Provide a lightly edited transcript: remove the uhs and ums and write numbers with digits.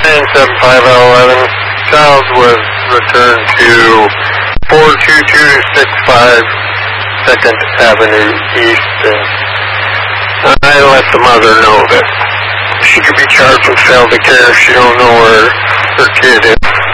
975L11. Child was returned to 42265 2nd Avenue East, and I let the mother know that she could be charged with failed to care if she don't know where her kid is.